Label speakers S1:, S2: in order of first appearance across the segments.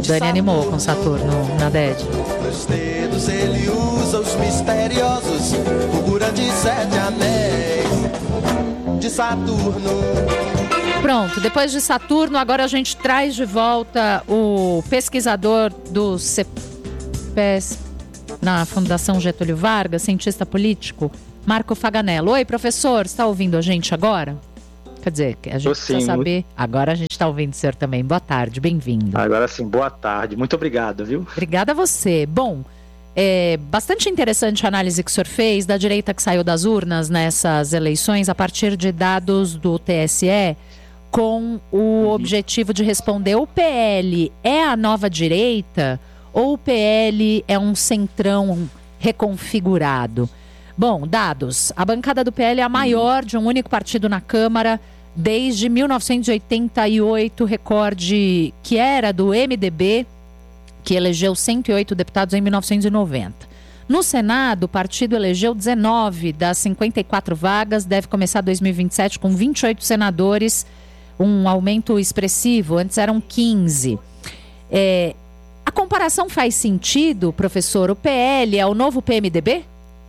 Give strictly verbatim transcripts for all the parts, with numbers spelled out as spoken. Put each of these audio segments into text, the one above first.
S1: Dani animou com Saturno na D E D.
S2: Nos dedos ele usa os misteriosos, o grande sete anéis de Saturno.
S1: Pronto, depois de Saturno, agora a gente traz de volta o pesquisador do C P E S na Fundação Getúlio Vargas, cientista político, Marco Faganello. Oi, professor, está ouvindo a gente agora? Quer dizer, a gente
S3: sim,
S1: precisa saber. Agora a gente está ouvindo o senhor também. Boa tarde, bem-vindo.
S3: Agora sim, boa tarde. Muito obrigado, viu?
S1: Obrigada a você. Bom, é bastante interessante a análise que o senhor fez da direita que saiu das urnas nessas eleições a partir de dados do T S E, com o uhum. objetivo de responder: o P L é a nova direita ou o P L é um centrão reconfigurado? Bom, dados. A bancada do P L é a maior de um único partido na Câmara desde mil novecentos e oitenta e oito, recorde que era do M D B, que elegeu cento e oito deputados em mil novecentos e noventa. No Senado, o partido elegeu dezenove das cinquenta e quatro vagas, deve começar dois mil e vinte e sete com vinte e oito senadores, um aumento expressivo, antes eram quinze. É, a comparação faz sentido, professor? O P L é o novo P M D B?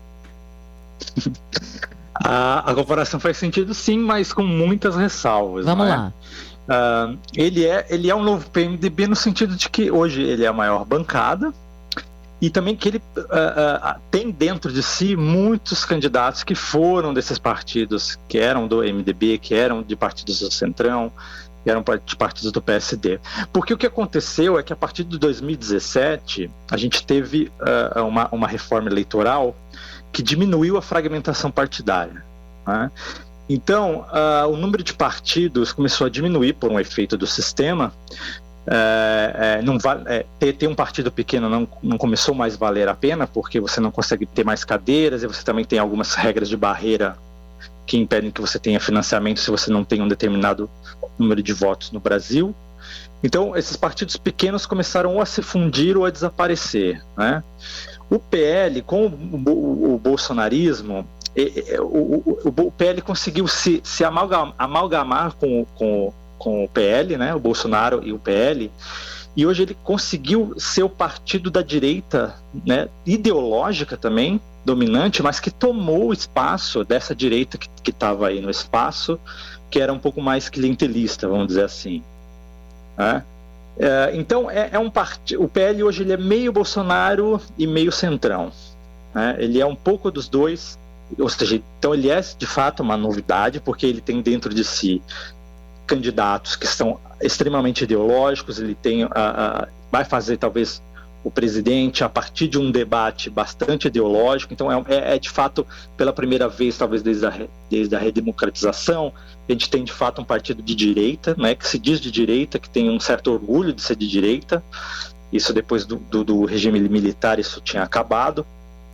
S3: A, a comparação faz sentido sim, mas com muitas ressalvas.
S1: Vamos
S3: né?
S1: lá.
S3: Uh, ele, é, ele é um novo P M D B no sentido de que hoje ele é a maior bancada e também que ele uh, uh, tem dentro de si muitos candidatos que foram desses partidos, que eram do M D B, que eram de partidos do Centrão, que eram de partidos do P S D. Porque o que aconteceu é que a partir de dois mil e dezessete a gente teve uh, uma, uma reforma eleitoral que diminuiu a fragmentação partidária, né? Então, uh, o número de partidos começou a diminuir por um efeito do sistema. É, é, não vale, é, ter, ter um partido pequeno não, não começou mais a valer a pena, porque você não consegue ter mais cadeiras e você também tem algumas regras de barreira que impedem que você tenha financiamento se você não tem um determinado número de votos no Brasil. Então, esses partidos pequenos começaram ou a se fundir ou a desaparecer, né? O P L, com o, o, o bolsonarismo, o, o, o P L conseguiu se, se amalgamar, amalgamar com, com, com o P L, né, o Bolsonaro e o P L, e hoje ele conseguiu ser o partido da direita, né, ideológica também, dominante, mas que tomou o espaço dessa direita que estava aí no espaço, que era um pouco mais clientelista, vamos dizer assim, né? É, então é, é um partido. O P L hoje ele é meio Bolsonaro e meio Centrão, né? Ele é um pouco dos dois, ou seja, então ele é de fato uma novidade, porque ele tem dentro de si candidatos que são extremamente ideológicos. Ele tem a, a, vai fazer talvez o presidente a partir de um debate bastante ideológico. Então é, é, é de fato pela primeira vez, talvez desde a, desde a redemocratização, a gente tem de fato um partido de direita, né, que se diz de direita, que tem um certo orgulho de ser de direita. Isso depois do, do, do regime militar, isso tinha acabado,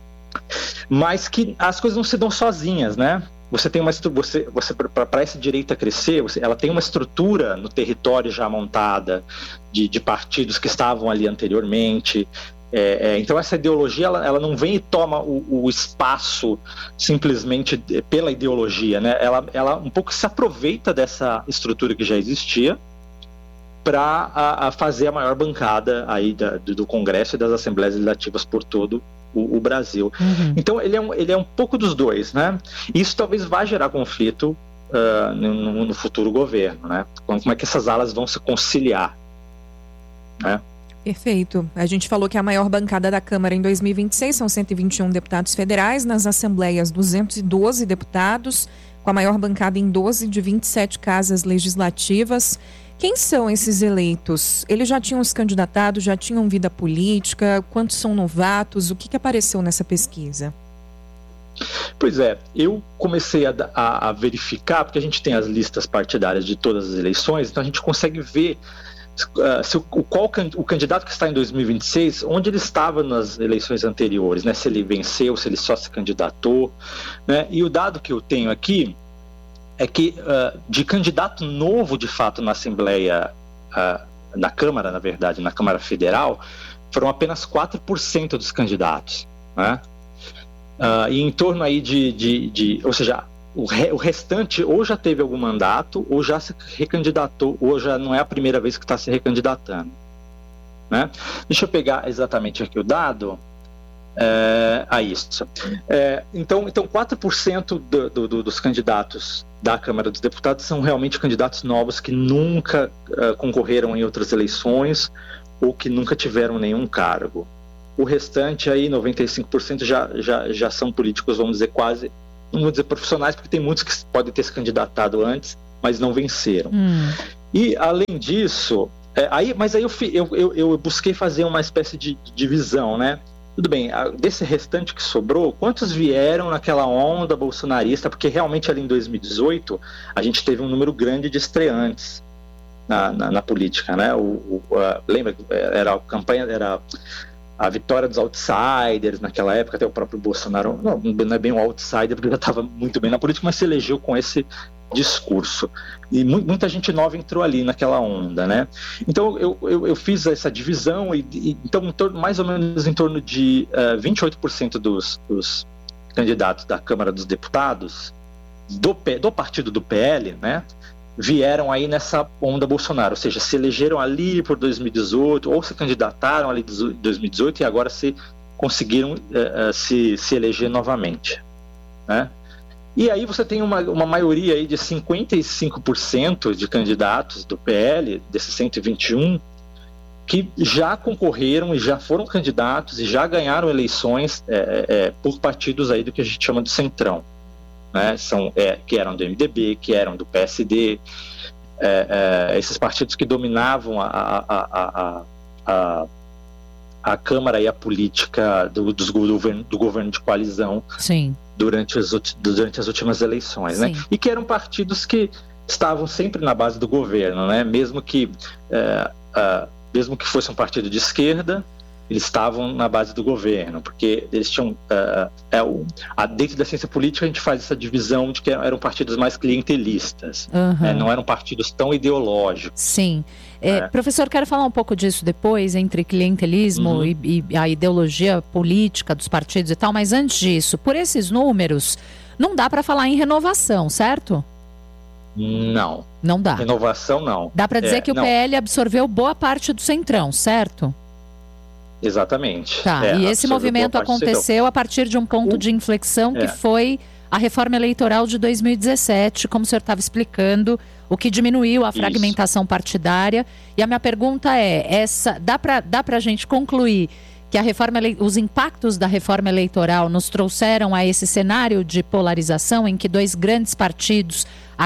S3: mas que as coisas não se dão sozinhas, né? Você tem uma você, você para essa direita crescer, você, ela tem uma estrutura no território já montada de, de partidos que estavam ali anteriormente. É, é, então essa ideologia ela, ela não vem e toma o, o espaço simplesmente pela ideologia, né? Ela, ela um pouco se aproveita dessa estrutura que já existia para fazer a maior bancada aí da, do, do Congresso e das Assembleias Legislativas por todo o, o Brasil. Uhum. Então ele é, um, ele é um pouco dos dois, né? Isso talvez vá gerar conflito uh, no, no futuro governo, né? Como é que essas alas vão se conciliar, né?
S4: Perfeito. A gente falou que a maior bancada da Câmara em dois mil e vinte e seis são cento e vinte e um deputados federais, nas Assembleias duzentos e doze deputados, com a maior bancada em doze de vinte e sete casas legislativas. Quem são esses eleitos? Eles já tinham se candidatado, já tinham vida política? Quantos são novatos? O que, que apareceu nessa pesquisa?
S3: Pois é, eu comecei a, a, a verificar, porque a gente tem as listas partidárias de todas as eleições, então a gente consegue ver uh, se o, qual, o candidato que está em dois mil e vinte e seis, onde ele estava nas eleições anteriores, né? Se ele venceu, se ele só se candidatou, né? E o dado que eu tenho aqui é que uh, de candidato novo, de fato, na Assembleia, uh, na Câmara, na verdade, na Câmara Federal, foram apenas quatro por cento dos candidatos, né? Uh, e em torno aí de, de, de ou seja, o, re, o restante ou já teve algum mandato, ou já se recandidatou, ou já não é a primeira vez que está se recandidatando, né? Deixa eu pegar exatamente aqui o dado. É, a isso. É, então, então, quatro por cento do, do, dos candidatos da Câmara dos Deputados são realmente candidatos novos que nunca uh, concorreram em outras eleições ou que nunca tiveram nenhum cargo. O restante aí, noventa e cinco por cento, já, já, já são políticos, vamos dizer, quase, não vou dizer profissionais, porque tem muitos que podem ter se candidatado antes, mas não venceram. Hum. E, além disso, é, aí, mas aí eu, eu, eu, eu busquei fazer uma espécie de divisão, né? Tudo bem, desse restante que sobrou, quantos vieram naquela onda bolsonarista? Porque realmente ali em dois mil e dezoito a gente teve um número grande de estreantes na, na, na política, né? O, o, a, lembra que era a campanha, era a vitória dos outsiders naquela época, até o próprio Bolsonaro, não, não é bem um outsider, porque já estava muito bem na política, mas se elegeu com esse discurso. E mu- muita gente nova entrou ali naquela onda, né? Então eu, eu, eu fiz essa divisão e, e então em torno, mais ou menos em torno de uh, vinte e oito por cento dos, dos candidatos da Câmara dos Deputados do, P, do partido do P L, né, vieram aí nessa onda Bolsonaro, ou seja, se elegeram ali por dois mil e dezoito ou se candidataram ali em dois mil e dezoito e agora se conseguiram uh, uh, se, se eleger novamente, né? E aí você tem uma, uma maioria aí de cinquenta e cinco por cento de candidatos do P L, desses cento e vinte e um, que já concorreram e já foram candidatos e já ganharam eleições é, é, por partidos aí do que a gente chama de centrão, né? São, é, que eram do M D B, que eram do P S D, é, é, esses partidos que dominavam a, a, a, a, a Câmara e a política do, dos governo, do governo de coalizão.
S1: Sim. Durante as,
S3: durante as últimas eleições, né? E que eram partidos que estavam sempre na base do governo, né? Mesmo que, é, é, mesmo que fosse um partido de esquerda, eles estavam na base do governo, porque eles tinham... É, é, o, a, dentro da ciência política a gente faz essa divisão de que eram partidos mais clientelistas, uhum. é, não eram partidos tão ideológicos.
S1: Sim. É, é. Professor, quero falar um pouco disso depois, entre clientelismo uhum. e, e a ideologia política dos partidos e tal, mas antes disso, por esses números, não dá para falar em renovação, certo?
S3: Não.
S1: Não dá.
S3: Renovação, não.
S1: Dá para dizer
S3: é,
S1: que o
S3: não.
S1: P L absorveu boa parte do Centrão, certo?
S3: Exatamente.
S1: Tá, é, e esse movimento aconteceu a partir de um ponto de inflexão que é. foi a reforma eleitoral de dois mil e dezessete, como o senhor estava explicando, o que diminuiu a fragmentação Isso. partidária. E a minha pergunta é, essa, dá para dá para a gente concluir que a reforma, os impactos da reforma eleitoral nos trouxeram a esse cenário de polarização em que dois grandes partidos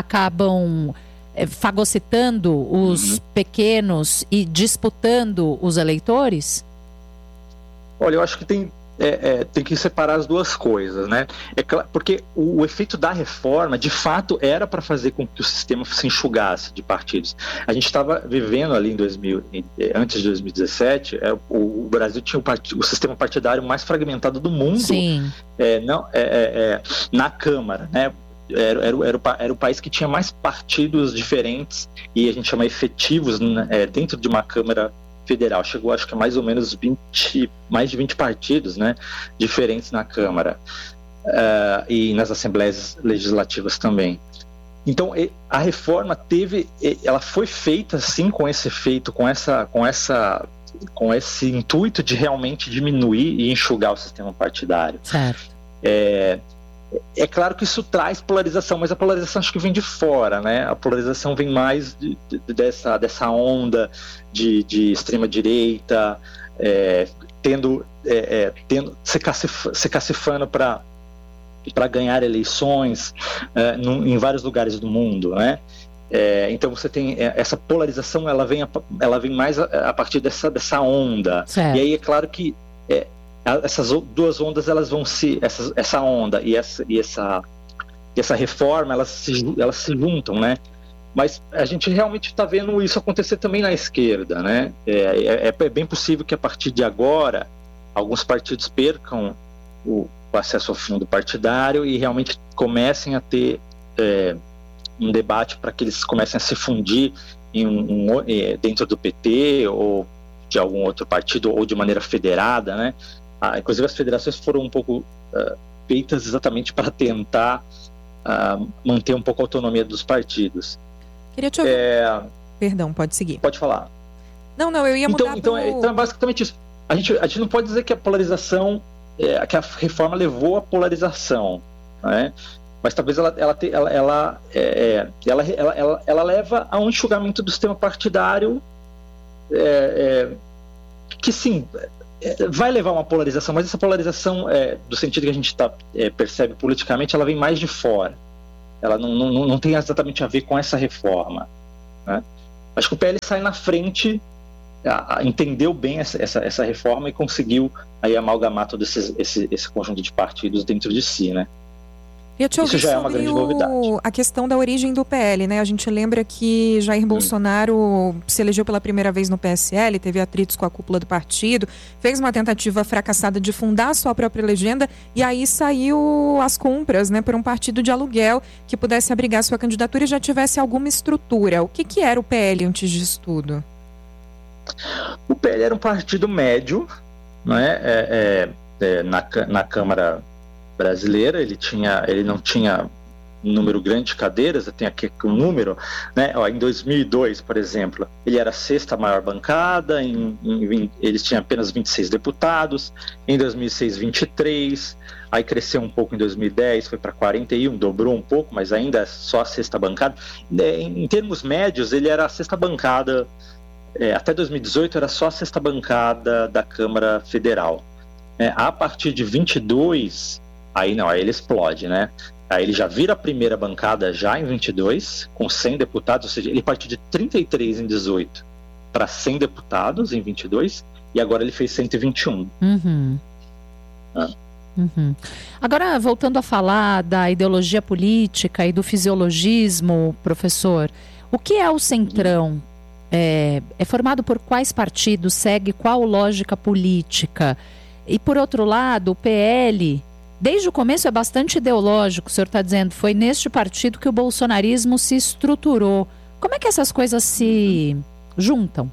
S1: acabam é, fagocitando os uhum. pequenos e disputando os eleitores?
S3: Olha, eu acho que tem, é, é, tem que separar as duas coisas, né? É claro, porque o, o efeito da reforma, de fato, era para fazer com que o sistema se enxugasse de partidos. A gente estava vivendo ali em dois mil, antes de dois mil e dezessete, é, o, o Brasil tinha o, part, o sistema partidário mais fragmentado do mundo.
S1: Sim.
S3: É, não, é, é, na Câmara, né? Era, era, era, o, era o país que tinha mais partidos diferentes e a gente chama efetivos, né, é, dentro de uma Câmara Federal. Chegou, acho que a mais ou menos vinte, mais de vinte partidos, né, diferentes na Câmara uh, e nas Assembleias Legislativas também. Então, a reforma teve, ela foi feita sim com esse efeito, com essa, com essa, com esse intuito de realmente diminuir e enxugar o sistema partidário.
S1: Certo.
S3: É, É claro que isso traz polarização, mas a polarização acho que vem de fora, né? A polarização vem mais de, de, dessa, dessa onda de, de extrema-direita, é, tendo, é, é, tendo, se, cacif, se cacifando para para ganhar eleições é, no, em vários lugares do mundo, né? É, então você tem essa polarização, ela vem, a, ela vem mais a, a partir dessa, dessa onda.
S1: Certo.
S3: E aí é claro que é, essas duas ondas, elas vão se essa, essa onda e essa, e essa, e essa reforma, elas se, elas se juntam, né? Mas a gente realmente está vendo isso acontecer também na esquerda, né? É, é, é bem possível que a partir de agora alguns partidos percam o, o acesso ao fundo partidário e realmente comecem a ter é, um debate para que eles comecem a se fundir em um, um, dentro do P T ou de algum outro partido ou de maneira federada, né? Ah, inclusive as federações foram um pouco uh, feitas exatamente para tentar uh, manter um pouco a autonomia dos partidos.
S4: Queria te ouvir. É... Perdão, pode seguir.
S3: Pode falar.
S4: Não, não, eu ia mudar
S3: então, então,
S4: pro...
S3: é, então é basicamente isso. A gente, a gente não pode dizer que a polarização, é, que a reforma levou à polarização, né? Mas talvez ela, ela, te, ela, ela, é, ela, ela, ela, ela leva a um enxugamento do sistema partidário é, é, que sim, é, vai levar a uma polarização, mas essa polarização, é, do sentido que a gente tá, é, percebe politicamente, ela vem mais de fora. Ela não, não, não tem exatamente a ver com essa reforma, né? Acho que o P L sai na frente, a, a, entendeu bem essa, essa, essa reforma e conseguiu aí amalgamar todo esse, esse, esse conjunto de partidos dentro de si, né?
S4: Eu te ouvi
S3: Isso já é uma
S4: sobre
S3: grande
S4: o...
S3: novidade.
S4: a questão da origem do P L, né? A gente lembra que Jair Bolsonaro se elegeu pela primeira vez no P S L, teve atritos com a cúpula do partido, fez uma tentativa fracassada de fundar a sua própria legenda e aí saiu às compras, né, por um partido de aluguel que pudesse abrigar sua candidatura e já tivesse alguma estrutura. O que, que era o P L antes disso tudo?
S3: O P L era um partido médio, né? é, é, é, na, na Câmara brasileira, ele, tinha, ele não tinha um número grande de cadeiras, tem aqui um número, né? Ó, em dois mil e dois, por exemplo, ele era a sexta maior bancada, em, em, eles tinham apenas vinte e seis deputados, em dois mil e seis, vinte e três, aí cresceu um pouco em dois mil e dez, foi para quarenta e um, dobrou um pouco, mas ainda é só a sexta bancada. Em, em termos médios, ele era a sexta bancada, é, até dois mil e dezoito era só a sexta bancada da Câmara Federal. É, a partir de vinte e dois, aí não, aí ele explode, né? Aí ele já vira a primeira bancada já em vinte e dois, com cem deputados, ou seja, ele partiu de trinta e três em dezoito para cem deputados em vinte e dois, e agora ele fez cento e vinte e um.
S1: Uhum.
S3: Ah.
S1: Uhum. Agora, voltando a falar da ideologia política e do fisiologismo, professor, o que é o Centrão? É, é formado por quais partidos? Segue qual lógica política? E, por outro lado, o P L... desde o começo é bastante ideológico, o senhor está dizendo, foi neste partido que o bolsonarismo se estruturou. Como é que essas coisas se juntam?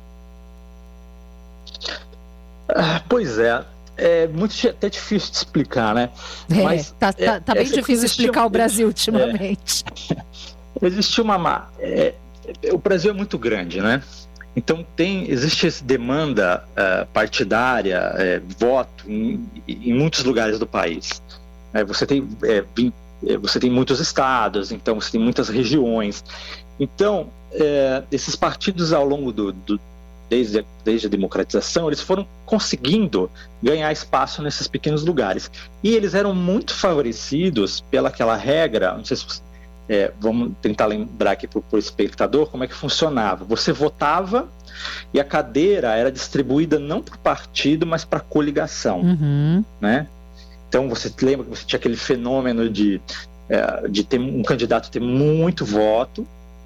S3: Ah, pois é, é muito até difícil de explicar, né?
S1: É,
S3: Mas,
S1: tá, tá, tá bem difícil explicar o Brasil
S3: é,
S1: ultimamente.
S3: É, existe uma... É, o Brasil é muito grande, né? Então tem, existe essa demanda uh, partidária, é, voto em, em muitos lugares do país. É, você, tem, é, vim, é, você tem muitos estados, então você tem muitas regiões. Então, é, esses partidos ao longo do, do desde, desde a democratização, eles foram conseguindo ganhar espaço nesses pequenos lugares. E eles eram muito favorecidos pela aquela regra, não sei se você, É, vamos tentar lembrar aqui para o espectador como é que funcionava. Você votava e a cadeira era distribuída não para o partido, mas para a coligação.
S1: Uhum.
S3: Né? Então você lembra que você tinha aquele fenômeno de, é, de ter um candidato ter muito voto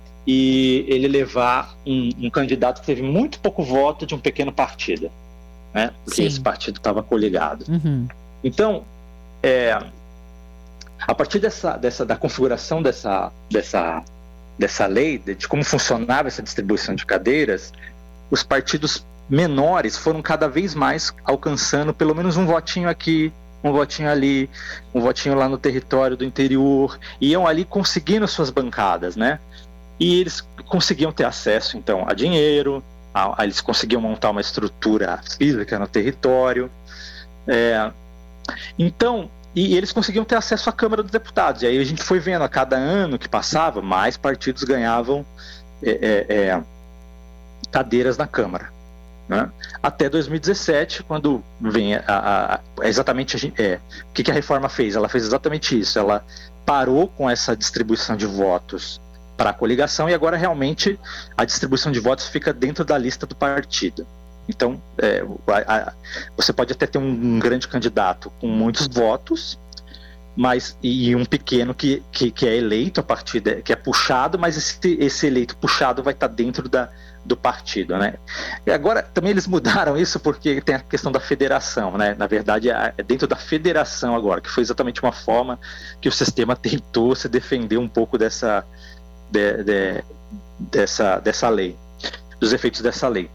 S3: e ele levar um, um candidato que teve muito pouco voto de um pequeno partido, né? Porque Sim. esse partido estava coligado.
S1: Uhum.
S3: Então, é, a partir dessa, dessa, da configuração dessa, dessa, dessa lei, de, de como funcionava essa distribuição de cadeiras, os partidos menores foram cada vez mais alcançando pelo menos um votinho aqui, um votinho ali, um votinho lá no território do interior, e iam ali conseguindo suas bancadas, né? E eles conseguiam ter acesso, então, a dinheiro, a, a, eles conseguiam montar uma estrutura física no território. É, então... E eles conseguiam ter acesso à Câmara dos Deputados. E aí a gente foi vendo, a cada ano que passava, mais partidos ganhavam é, é, é, cadeiras na Câmara. Né? Até dois mil e dezessete, quando vem a, a, a, exatamente a gente, é, o que, que a reforma fez? Ela fez exatamente isso. Ela parou com essa distribuição de votos para a coligação e agora realmente a distribuição de votos fica dentro da lista do partido. Então, é, a, a, você pode até ter um, um grande candidato com muitos votos, mas e um pequeno que, que, que é eleito a partir de, que é puxado, mas esse, esse eleito puxado vai estar dentro da, do partido, né? E agora também eles mudaram isso porque tem a questão da federação, né? Na verdade é, é dentro da federação agora, que foi exatamente uma forma que o sistema tentou se defender um pouco dessa, de, de, dessa, dessa lei, dos efeitos dessa lei.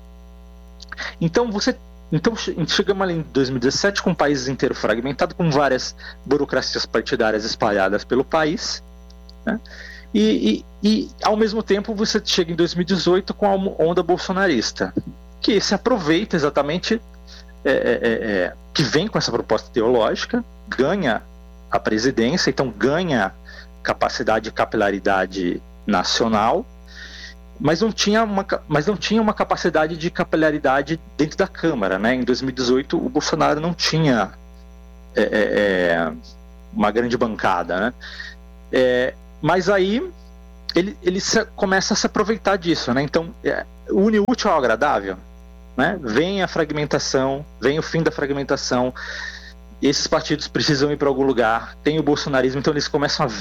S3: Então, você, então chegamos ali em dois mil e dezessete com o país inteiro fragmentado, com várias burocracias partidárias espalhadas pelo país, né? e, e, e ao mesmo tempo você chega em dois mil e dezoito com a onda bolsonarista. que se aproveita exatamente, é, é, é, que vem com essa proposta ideológica, ganha a presidência, então ganha capacidade de capilaridade nacional, mas não tinha uma, mas não tinha uma capacidade de capilaridade dentro da Câmara, né? Em dois mil e dezoito, o Bolsonaro não tinha é, é, uma grande bancada, né? É, mas aí ele, ele se, começa a se aproveitar disso, né? Então, é, une o útil ao agradável, né? Vem a fragmentação, vem o fim da fragmentação, esses partidos precisam ir para algum lugar, tem o bolsonarismo, então eles começam a